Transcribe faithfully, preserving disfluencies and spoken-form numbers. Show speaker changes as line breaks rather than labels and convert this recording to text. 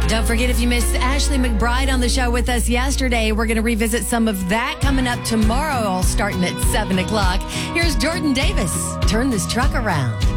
Don't forget, if you missed Ashley McBride on the show with us yesterday, we're going to revisit some of that coming up tomorrow, all starting at seven o'clock. Here's Jordan Davis. Turn this truck around.